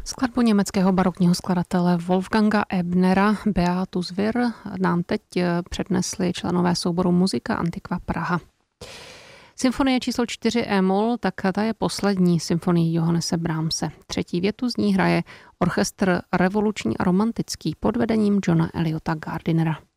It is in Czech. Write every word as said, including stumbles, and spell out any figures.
Skladbu německého barokního skladatele Wolfganga Ebnera Beatus Vir nám teď přednesli členové souboru Muzika Antiqua Praha. Symfonie číslo čtyři e-moll, tak ta je poslední symfonie Johannese Brahmse. Třetí větu z ní hraje orchestr revoluční a romantický pod vedením Johna Eliota Gardinera.